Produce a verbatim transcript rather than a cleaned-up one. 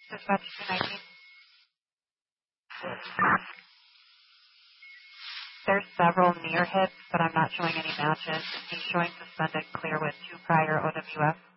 Dispatch two nineteen. There's several near hits, but I'm not showing any matches. He's showing suspended clear with two prior O W F.